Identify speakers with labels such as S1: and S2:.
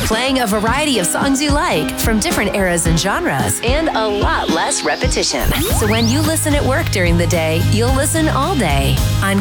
S1: playing a variety of songs you like from different eras and genres, and a lot less repetition. So when you listen at work during the day, you'll listen all day on